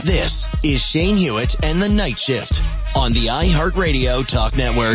This is Shane Hewitt and the Night Shift on the iHeartRadio Talk Network.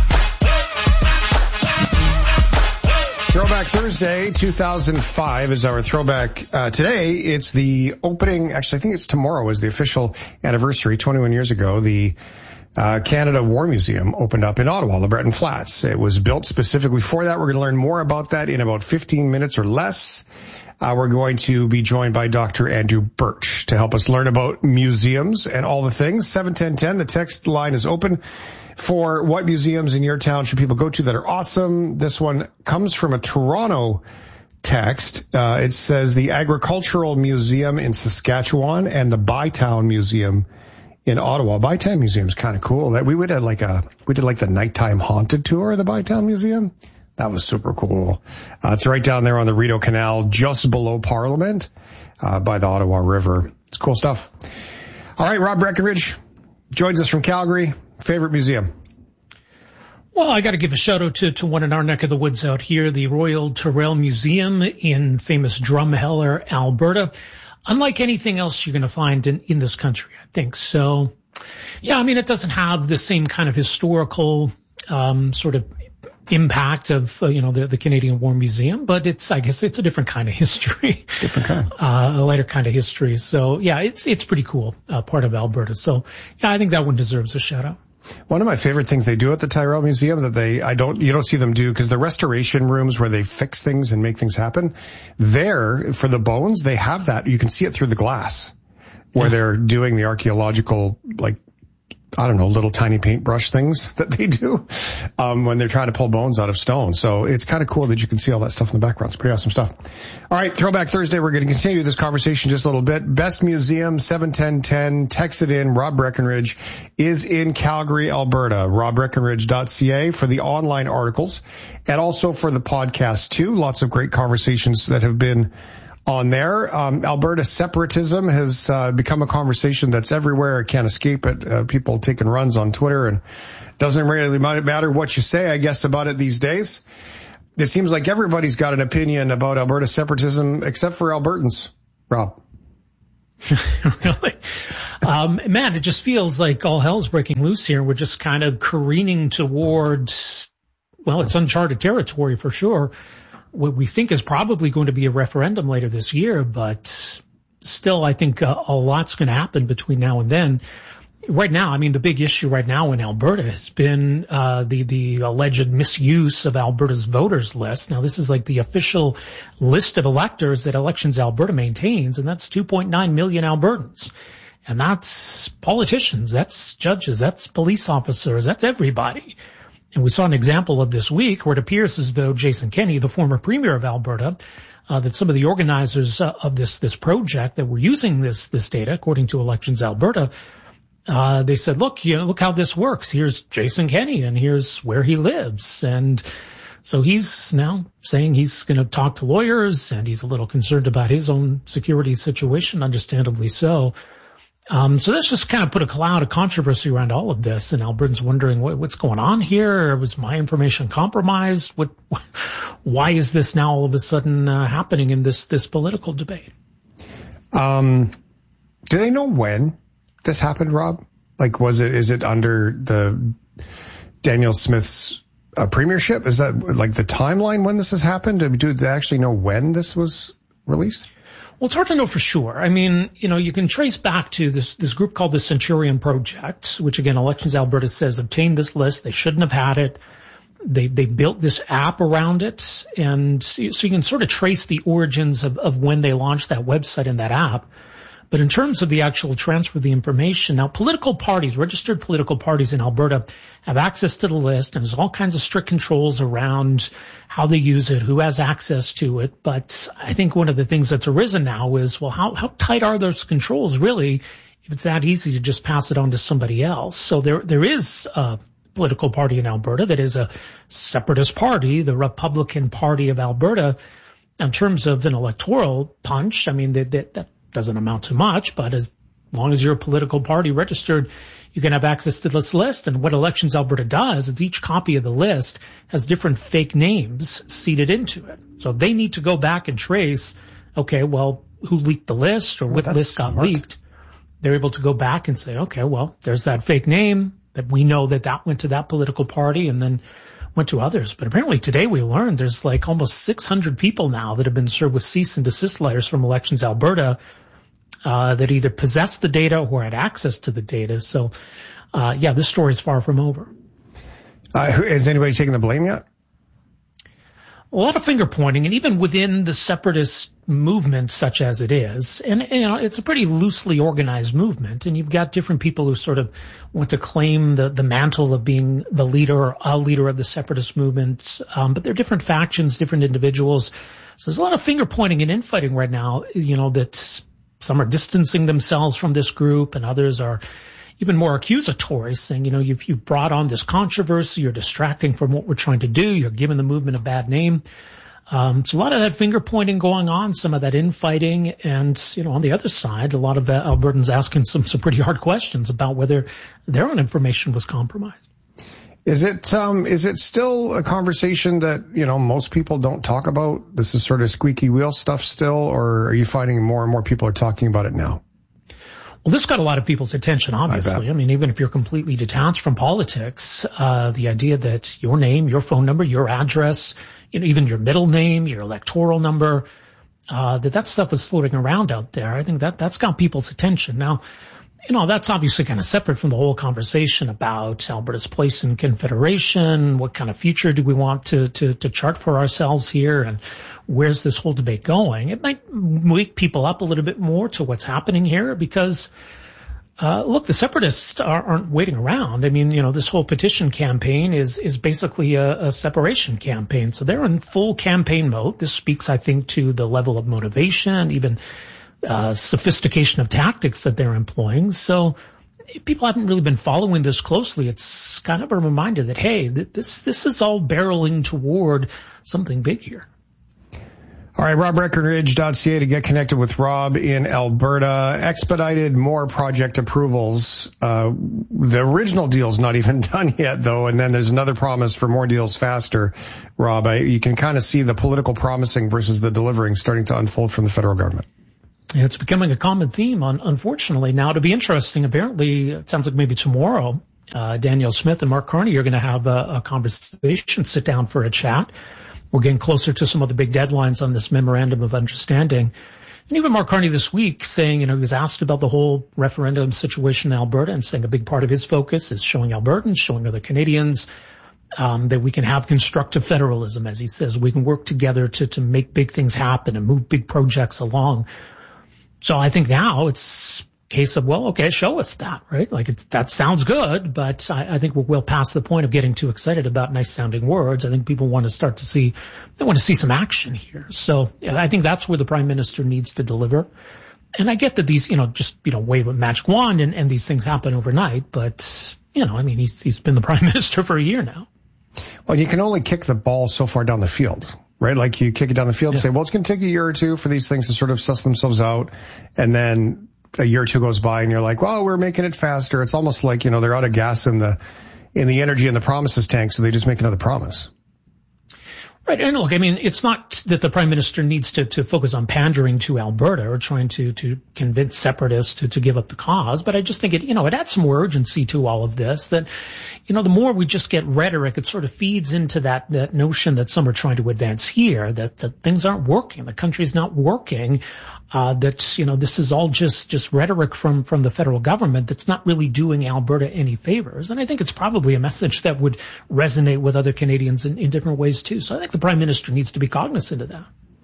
Throwback Thursday, 2005 is our throwback. Today, it's the opening, actually I think it's tomorrow is the official anniversary. 21 years ago, the Canada War Museum opened up in Ottawa, LeBreton Flats. It was built specifically for that. We're going to learn more about that in about 15 minutes or less. We're going to be joined by Dr. Andrew Birch to help us learn about museums and all the things. 71010, the text line is open for what museums in your town should people go to that are awesome. This one comes from a Toronto text. It says the Agricultural Museum in Saskatchewan and the Bytown Museum in Ottawa. Bytown Museum is kind of cool. We did like the nighttime haunted tour of the Bytown Museum. That was super cool. It's right down there on the Rideau Canal, just below Parliament, by the Ottawa River. It's cool stuff. All right, Rob Breckenridge joins us from Calgary. Favorite museum? Well, I got to give a shout out to one in our neck of the woods out here, the Royal Tyrrell Museum in famous Drumheller, Alberta. Unlike anything else you're going to find in this country, I think. So, yeah, I mean, it doesn't have the same kind of historical, sort of impact of, the Canadian War Museum, but I guess it's a different kind of history. Different kind. A lighter kind of history. So, yeah, it's pretty cool, part of Alberta. So, yeah, I think that one deserves a shout out. One of my favorite things they do at the Tyrrell Museum that you don't see them do, because the restoration rooms where they fix things and make things happen, there for the bones, they have that. You can see it through the glass where they're doing the archaeological, little tiny paintbrush things that they do, when they're trying to pull bones out of stone. So it's kind of cool that you can see all that stuff in the background. It's pretty awesome stuff. All right. Throwback Thursday. We're going to continue this conversation just a little bit. Best Museum, 71010. Text it in. Rob Breckenridge is in Calgary, Alberta. RobBreckenridge.ca for the online articles and also for the podcast too. Lots of great conversations that have been on there. Alberta separatism has become a conversation that's everywhere. I can't escape it. People taking runs on Twitter, and doesn't really matter what you say, I guess, about it these days. It seems like everybody's got an opinion about Alberta separatism except for Albertans. Rob. Really? Man, it just feels like all hell's breaking loose here. We're just kind of careening towards, well, it's uncharted territory for sure. What we think is probably going to be a referendum later this year, but still I think a lot's going to happen between now and then. Right now, I mean, the big issue right now in Alberta has been the alleged misuse of Alberta's voters list. Now, this is like the official list of electors that Elections Alberta maintains, and that's 2.9 million Albertans. And that's politicians, that's judges, that's police officers, that's everybody. And we saw an example of this week where it appears as though Jason Kenney, the former premier of Alberta, that some of the organizers of this project that were using this data, according to Elections Alberta, they said, look how this works. Here's Jason Kenney and here's where he lives. And so he's now saying he's going to talk to lawyers, and he's a little concerned about his own security situation, understandably so. So that's just kind of put a cloud of controversy around all of this, and Albertans wondering what's going on here. Was my information compromised? Why is this now all of a sudden happening in this political debate? Do they know when this happened, Rob? Is it under the Danielle Smith's premiership? Is that like the timeline when this has happened? Do they actually know when this was released? Well, it's hard to know for sure. I mean, you can trace back to this group called the Centurion Project, which again, Elections Alberta says obtained this list. They shouldn't have had it. They built this app around it. And so you can sort of trace the origins of when they launched that website and that app. But in terms of the actual transfer of the information, now political parties, registered political parties in Alberta have access to the list, and there's all kinds of strict controls around how they use it, who has access to it. But I think one of the things that's arisen now is, well, how tight are those controls really if it's that easy to just pass it on to somebody else? So there is a political party in Alberta that is a separatist party, the Republican Party of Alberta. In terms of an electoral punch, I mean, that doesn't amount to much, but as long as you're a political party registered, you can have access to this list. And what Elections Alberta does is each copy of the list has different fake names seeded into it. So they need to go back and trace, okay, well, who leaked the list or what list got leaked. they're able to go back and say, okay, well, there's that fake name that we know that went to that political party and then went to others. But apparently today we learned there's like almost 600 people now that have been served with cease and desist letters from Elections Alberta that either possessed the data or had access to the data. So, this story is far from over. Has anybody taken the blame yet? A lot of finger pointing, and even within the separatist movement, such as it is, and it's a pretty loosely organized movement, and you've got different people who sort of want to claim the mantle of being the leader or a leader of the separatist movement, but they're different factions, different individuals. So there's a lot of finger pointing and infighting right now, that some are distancing themselves from this group, and others are even more accusatory, saying, you've brought on this controversy, you're distracting from what we're trying to do, you're giving the movement a bad name. So a lot of that finger pointing going on, some of that infighting, and, on the other side, a lot of Albertans asking some pretty hard questions about whether their own information was compromised. Is it still a conversation that, most people don't talk about? This is sort of squeaky wheel stuff still, or are you finding more and more people are talking about it now? Well, this got a lot of people's attention, obviously. I mean, even if you're completely detached from politics, the idea that your name, your phone number, your address, even your middle name, your electoral number, that stuff was floating around out there. I think that's got people's attention. Now, that's obviously kind of separate from the whole conversation about Alberta's place in Confederation. What kind of future do we want to chart for ourselves here? And where's this whole debate going? It might wake people up a little bit more to what's happening here because, look, the separatists aren't waiting around. I mean, this whole petition campaign is basically a separation campaign. So they're in full campaign mode. This speaks, I think, to the level of motivation, even sophistication of tactics that they're employing. So if people haven't really been following this closely, it's kind of a reminder that, hey, this is all barreling toward something big here. All right, RobBreckenridge.ca to get connected with Rob in Alberta. Expedited more project approvals. The original deal's not even done yet, though, and then there's another promise for more deals faster. Rob, you can kind of see the political promising versus the delivering starting to unfold from the federal government. It's becoming a common theme, unfortunately. Now, to be interesting, apparently, it sounds like maybe tomorrow, Danielle Smith and Mark Carney are going to have a conversation, sit down for a chat. We're getting closer to some of the big deadlines on this memorandum of understanding. And even Mark Carney this week saying, he was asked about the whole referendum situation in Alberta and saying a big part of his focus is showing Albertans, showing other Canadians, that we can have constructive federalism, as he says. We can work together to make big things happen and move big projects along. So I think now it's a case of, well, okay, show us that, right? Like that sounds good, but I think we're well past the point of getting too excited about nice sounding words. I think people want to see some action here. So I think that's where the Prime Minister needs to deliver. And I get that these, wave a magic wand and these things happen overnight, but, he's been the Prime Minister for a year now. Well, you can only kick the ball so far down the field. Right? Like you kick it down the field and say, well, it's going to take a year or two for these things to sort of suss themselves out. And then a year or two goes by and you're like, well, we're making it faster. It's almost like, they're out of gas in the energy and the promises tank. So they just make another promise. Right. And look, it's not that the Prime Minister needs to focus on pandering to Alberta or trying to convince separatists to give up the cause. But I just think it adds some more urgency to all of this that, the more we just get rhetoric, it sort of feeds into that notion that some are trying to advance here, that things aren't working. The country's not working. That, this is all just rhetoric from the federal government that's not really doing Alberta any favors. And I think it's probably a message that would resonate with other Canadians in different ways too. So I think the Prime Minister needs to be cognizant of that.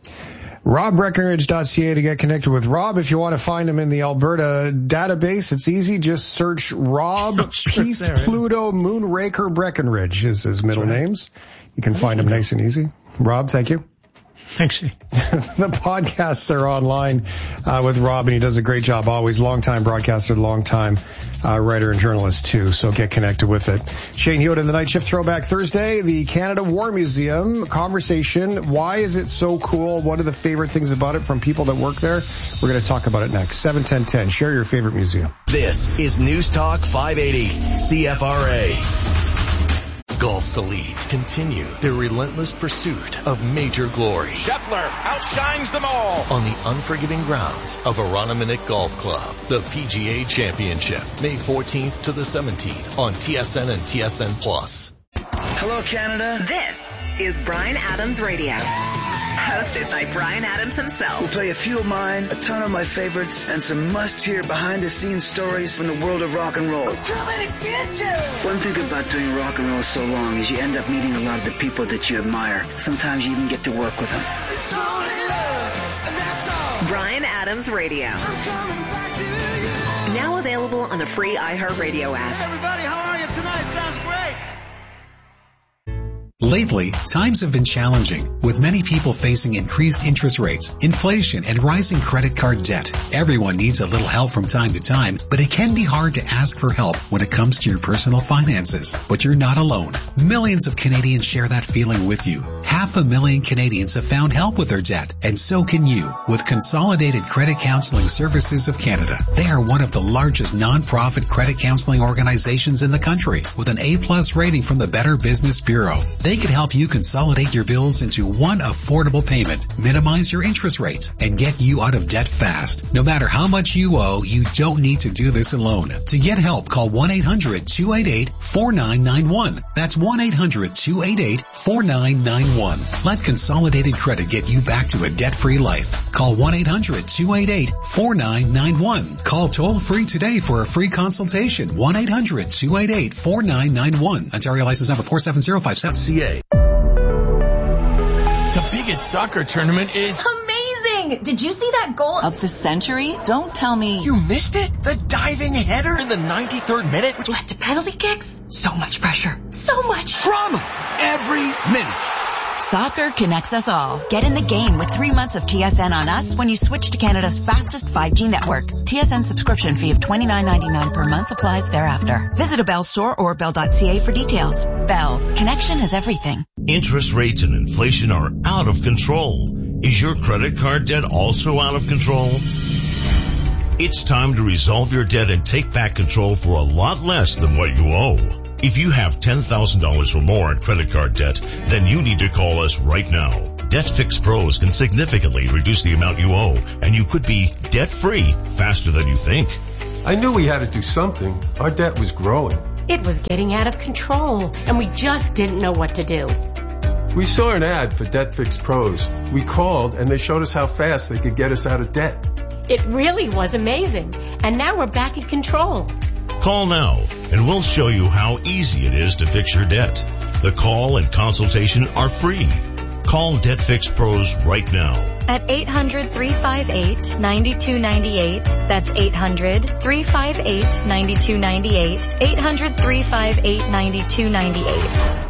RobBreckenridge.ca to get connected with Rob. If you want to find him in the Alberta database, it's easy. Just search Rob Peace Pluto Moonraker Breckenridge is his middle names. You can find him nice and easy. Rob, thank you. Thanks. The podcasts are online with Rob, and he does a great job always. Longtime broadcaster, longtime writer and journalist too, so get connected with it. Shane Hewitt in the Night Shift Throwback Thursday, the Canada War Museum conversation. Why is it so cool? What are the favorite things about it from people that work there? We're going to talk about it next. 7-10-10. Share your favorite museum. This is News Talk 580 CFRA. Gulf's elite continue their relentless pursuit of major glory. Scheffler outshines them all on the unforgiving grounds of Aroniminick Golf Club. The PGA Championship, May 14th to the 17th on TSN and TSN Plus. Hello, Canada. This is Bryan Adams Radio, hosted by Bryan Adams himself. We'll play a few of mine, a ton of my favorites, and some must-hear behind-the-scenes stories from the world of rock and roll. One thing about doing rock and roll so long is you end up meeting a lot of the people that you admire. Sometimes you even get to work with them. Bryan Adams Radio. Now available on the free iHeartRadio app. Hey everybody, how are you tonight? Sounds great. Lately, times have been challenging, with many people facing increased interest rates, inflation, and rising credit card debt. Everyone needs a little help from time to time, but it can be hard to ask for help when it comes to your personal finances. But you're not alone. Millions of Canadians share that feeling with you. 500,000 Canadians have found help with their debt, and so can you, with Consolidated Credit Counseling Services of Canada. They are one of the largest non-profit credit counseling organizations in the country, with an A+ rating from the Better Business Bureau. They can help you consolidate your bills into one affordable payment, minimize your interest rates, and get you out of debt fast. No matter how much you owe, you don't need to do this alone. To get help, call 1-800-288-4991. That's 1-800-288-4991. Let Consolidated Credit get you back to a debt-free life. Call 1-800-288-4991. Call toll-free today for a free consultation. 1-800-288-4991. Ontario license number 47057CA. The biggest soccer tournament is amazing! Did you see that goal of the century? Don't tell me you missed it. The diving header in the 93rd minute, which led to penalty kicks. So much pressure. So much drama every minute. Soccer connects us all. Get in the game with 3 months of TSN on us when you switch to Canada's fastest 5G network. TSN subscription fee of $29.99 per month applies thereafter. Visit a Bell store or bell.ca for details. Bell. Connection is everything. Interest rates and inflation are out of control. Is your credit card debt also out of control? It's time to resolve your debt and take back control for a lot less than what you owe. If you have $10,000 or more in credit card debt, then you need to call us right now. Debt Fix Pros can significantly reduce the amount you owe, and you could be debt-free faster than you think. I knew we had to do something. Our debt was growing. It was getting out of control, and we just didn't know what to do. We saw an ad for Debt Fix Pros. We called, and they showed us how fast they could get us out of debt. It really was amazing, and now we're back in control. Call now, and we'll show you how easy it is to fix your debt. The call and consultation are free. Call Debt Fix Pros right now. At 800-358-9298. That's 800-358-9298. 800-358-9298.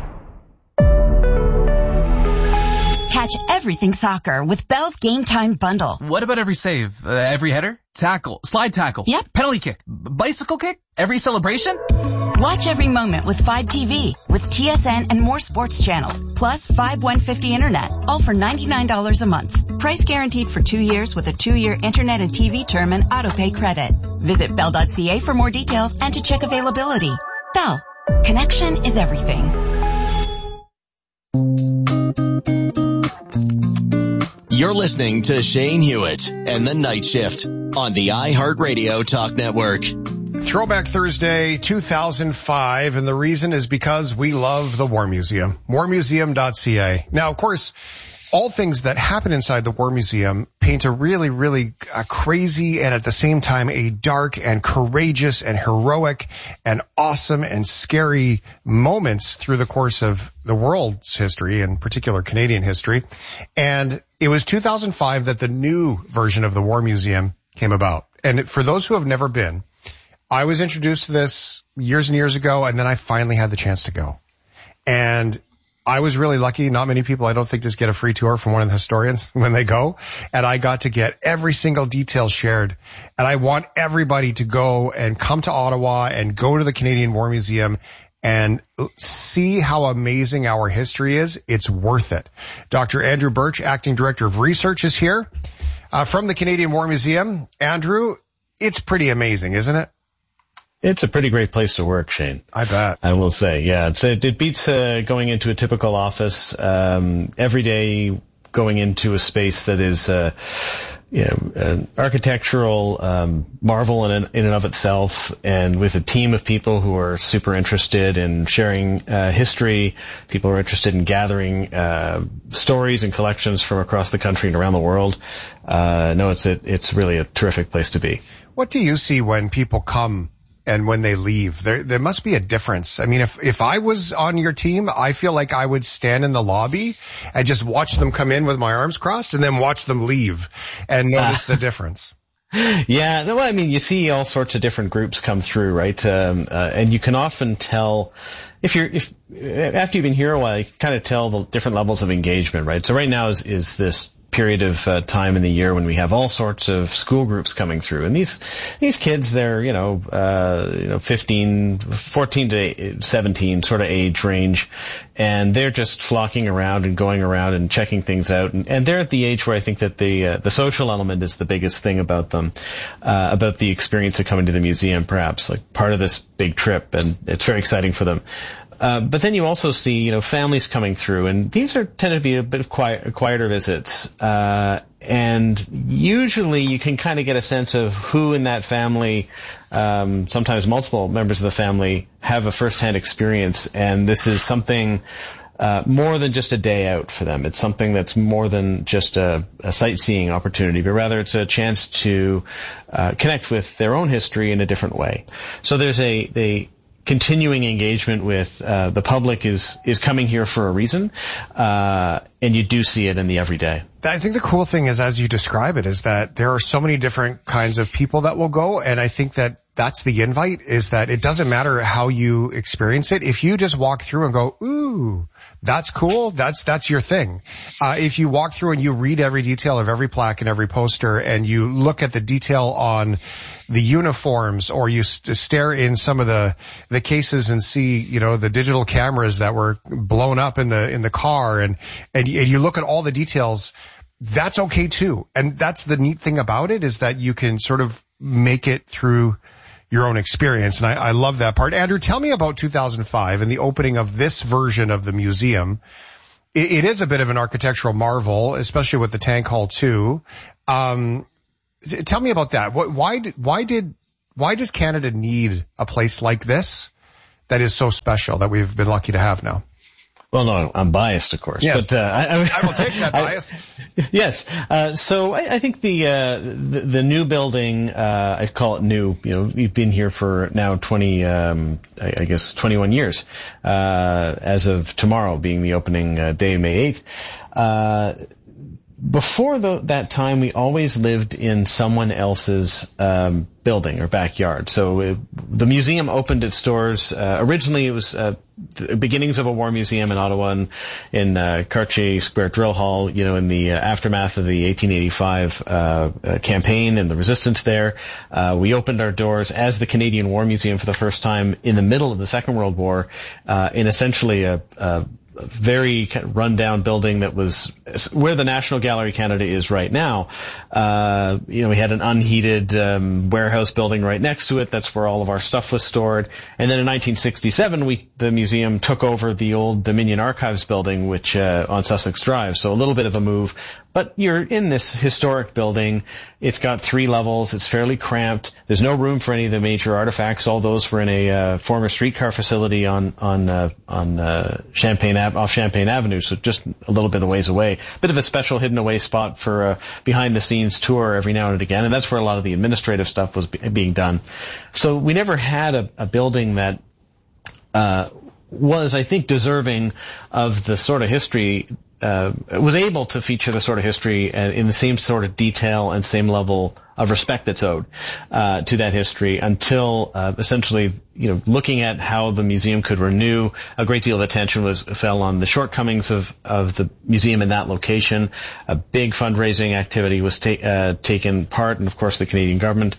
Catch everything soccer with Bell's Game Time Bundle. What about every save? Every header? Tackle? Slide tackle? Yep. Penalty kick? Bicycle kick? Every celebration? Watch every moment with 5TV, with TSN and more sports channels, plus 5150 internet, all for $99 a month. Price guaranteed for 2 years with a 2-year internet and TV term and autopay credit. Visit bell.ca for more details and to check availability. Bell. Connection is everything. You're listening to Shane Hewitt and the Night Shift on the iHeartRadio Talk Network. Throwback Thursday 2005, and the reason is because we love the War Museum. WarMuseum.ca. Now, of course, all things that happen inside the War Museum paint a really, really crazy and at the same time a dark and courageous and heroic and awesome and scary moments through the course of the world's history, in particular Canadian history. And it was 2005 that the new version of the War Museum came about. And for those who have never been, I was introduced to this years and years ago, and then I finally had the chance to go. And I was really lucky. Not many people, I don't think, just get a free tour from one of the historians when they go. And I got to get every single detail shared. And I want everybody to go and come to Ottawa and go to the Canadian War Museum and see how amazing our history is. It's worth it. Dr. Andrew Birch, Acting Director of Research, is here from the Canadian War Museum. Andrew, it's pretty amazing, isn't it? It's a pretty great place to work, Shane. I bet. I will say, yeah. It beats going into a typical office. Every day going into a space that is an architectural marvel in and of itself, and with a team of people who are super interested in sharing history. People are interested in gathering stories and collections from across the country and around the world. No, it's really a terrific place to be. What do you see when people come and when they leave? There must be a difference. I mean, if I was on your team, I feel like I would stand in the lobby and just watch them come in with my arms crossed and then watch them leave and notice the difference. Yeah, no, I mean, you see all sorts of different groups come through, right? And you can often tell if after you've been here a while, you can kind of tell the different levels of engagement, right? So right now is this period of time in the year when we have all sorts of school groups coming through, and these kids, they're 14 to 17 sort of age range, and they're just flocking around and going around and checking things out, and they're at the age where I think that the social element is the biggest thing about them, about the experience of coming to the museum, perhaps like part of this big trip, and it's very exciting for them. But then you also see, families coming through, and these tend to be a bit of quieter visits. And usually you can kind of get a sense of who in that family, sometimes multiple members of the family, have a first-hand experience. And this is something more than just a day out for them. It's something that's more than just a sightseeing opportunity, but rather it's a chance to connect with their own history in a different way. So there's a continuing engagement with the public is coming here for a reason, and you do see it in the everyday. I think the cool thing is, as you describe it, is that there are so many different kinds of people that will go, and I think that that's the invite, is that it doesn't matter how you experience it. If you just walk through and go, ooh, that's cool, that's your thing. If you walk through and you read every detail of every plaque and every poster, and you look at the detail on the uniforms, or you stare in some of the cases and see, the digital cameras that were blown up in the car, and you look at all the details, that's okay too. And that's the neat thing about it, is that you can sort of make it through your own experience. And I love that part. Andrew, tell me about 2005 and the opening of this version of the museum. It is a bit of an architectural marvel, especially with the Tank Hall 2. Tell me about that. Why does Canada need a place like this that is so special, that we've been lucky to have now? Well, no, I'm biased, of course. Yes. But, I will take that bias. Yes. So I think the new building, I call it new, we've been here for now 21 years, as of tomorrow being the opening day, May 8th. Before that time, we always lived in someone else's building or backyard. So the museum opened its doors. Originally, it was the beginnings of a war museum in Ottawa, in Cartier Square Drill Hall, in the aftermath of the 1885 campaign and the resistance there. We opened our doors as the Canadian War Museum for the first time in the middle of the Second World War, in essentially a very kind of run-down building that was where the National Gallery Canada is right now. We had an unheated warehouse building right next to it. That's where all of our stuff was stored. And then in 1967, the museum took over the old Dominion Archives building, which on Sussex Drive. So a little bit of a move. But you're in this historic building. It's got 3 levels. It's fairly cramped. There's no room for any of the major artifacts. All those were in a former streetcar facility on Champaign Avenue, so just a little bit of ways away. Bit of a special hidden away spot for a behind-the-scenes tour every now and again, and that's where a lot of the administrative stuff was being done. So we never had a building that was, I think, deserving of the sort of history, was able to feature the sort of history in the same sort of detail and same level of respect that's owed to that history, until essentially, looking at how the museum could renew. A great deal of attention fell on the shortcomings of the museum in that location. A big fundraising activity was taken part, and of course the Canadian government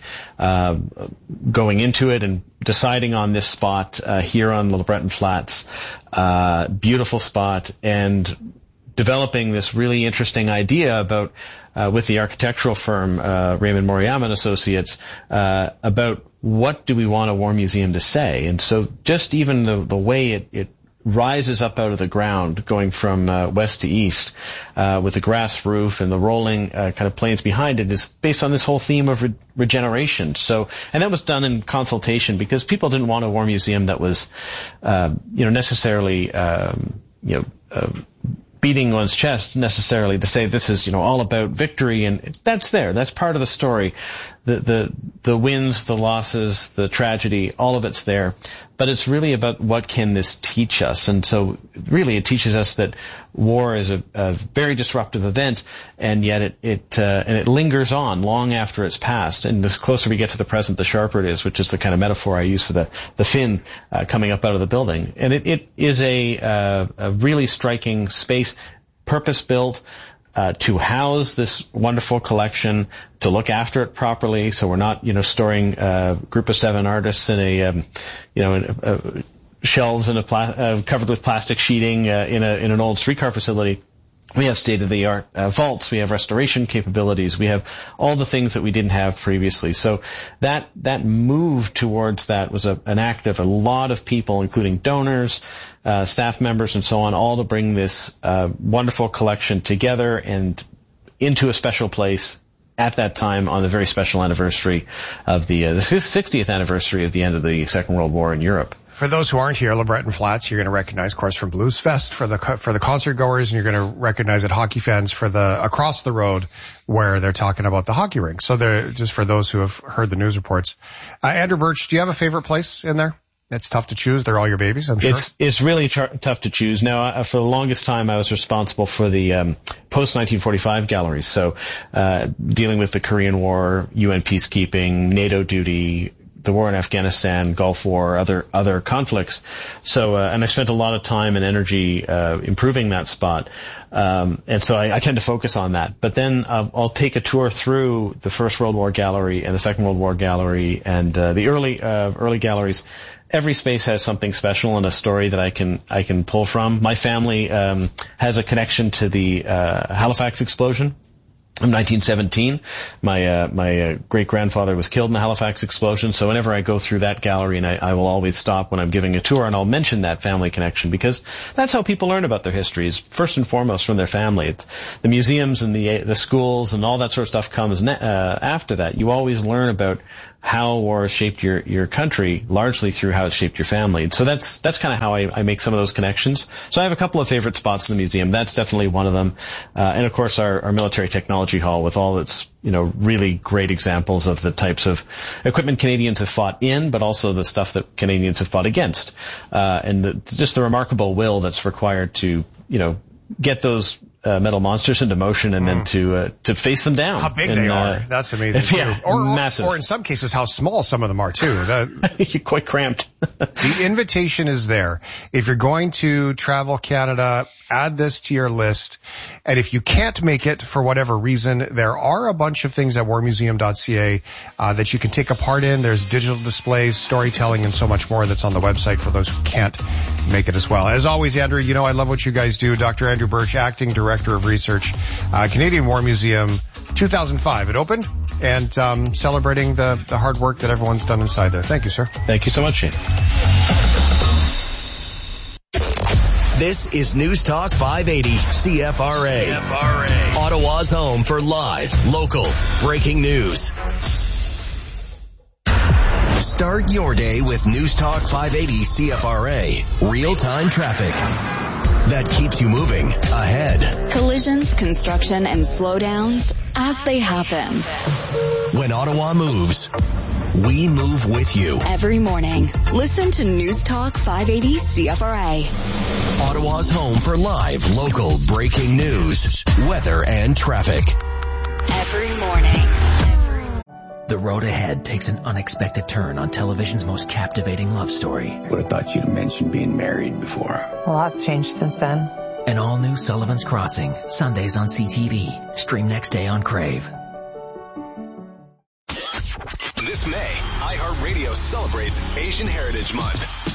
going into it and deciding on this spot here on the LeBreton Flats. Beautiful spot, and developing this really interesting idea about, with the architectural firm, Raymond Moriyama and Associates, about what do we want a war museum to say. And so just even the way it rises up out of the ground, going from west to east, with the grass roof and the rolling kind of plains behind it, is based on this whole theme of regeneration. So, and that was done in consultation because people didn't want a war museum that was, necessarily, beating one's chest necessarily to say this is, all about victory, and that's there. That's part of the story. The wins, the losses, the tragedy, all of it's there. But it's really about what can this teach us. And so really it teaches us that war is a very disruptive event, and yet it lingers on long after it's past. And the closer we get to the present, the sharper it is, which is the kind of metaphor I use for the fin coming up out of the building. And it is a really striking space, purpose-built, to house this wonderful collection, to look after it properly, so we're not, storing a group of 7 artists in shelves in covered with plastic sheeting in an old streetcar facility. We have state-of-the-art vaults. We have restoration capabilities. We have all the things that we didn't have previously. So that move towards that was an act of a lot of people, including donors, staff members, and so on, all to bring this wonderful collection together and into a special place at that time on the very special anniversary of the 60th anniversary of the end of the Second World War in Europe. For those who aren't here, LeBreton Flats, you're going to recognize, of course, from Blues Fest for the concert goers, and you're going to recognize at hockey fans for the across the road where they're talking about the hockey rink. So just for those who have heard the news reports. Andrew Birch, do you have a favorite place in there? It's tough to choose. They're all your babies, I'm sure. It's really tough to choose. Now, for the longest time, I was responsible for the post-1945 galleries. So, dealing with the Korean War, UN peacekeeping, NATO duty, the war in Afghanistan, Gulf War, other conflicts. So, and I spent a lot of time and energy improving that spot. And so I tend to focus on that. But then I'll take a tour through the First World War gallery and the Second World War gallery and the early galleries. Every space has something special and a story that I can pull from. My family has a connection to the Halifax explosion of 1917. My great-grandfather was killed in the Halifax explosion, so whenever I go through that gallery, and I will always stop when I'm giving a tour, and I'll mention that family connection, because that's how people learn about their histories, first and foremost from their family. The museums and the schools and all that sort of stuff comes after that. You always learn about how war shaped your country, largely through how it shaped your family. And so that's kind of how I make some of those connections. So I have a couple of favorite spots in the museum. That's definitely one of them. And of course our military technology hall with all its, really great examples of the types of equipment Canadians have fought in, but also the stuff that Canadians have fought against. And just the remarkable will that's required to, get those metal monsters into motion and then to face them down. How big they are. That's amazing. Yeah, massive. Or in some cases, how small some of them are too. You're quite cramped. The invitation is there. If you're going to travel Canada, add this to your list. And if you can't make it for whatever reason, there are a bunch of things at warmuseum.ca that you can take a part in. There's digital displays, storytelling, and so much more that's on the website for those who can't make it as well. As always, Andrew, I love what you guys do. Dr. Andrew Birch, Acting Director of Research, Canadian War Museum, 2005. It opened, and celebrating the hard work that everyone's done inside there. Thank you, sir. Thank you so much, Shane. This is News Talk 580 CFRA. Ottawa's home for live, local, breaking news. Start your day with News Talk 580 CFRA. Real-time traffic that keeps you moving ahead. Collisions, construction, and slowdowns as they happen. When Ottawa moves, we move with you. Every morning, listen to News Talk 580 CFRA. Ottawa's home for live, local, breaking news, weather, and traffic. Every morning. The road ahead takes an unexpected turn on television's most captivating love story. Would have thought you'd mentioned being married before. A lot's changed since then. An all-new Sullivan's Crossing, Sundays on CTV. Stream next day on Crave. This May, iHeartRadio celebrates Asian Heritage Month.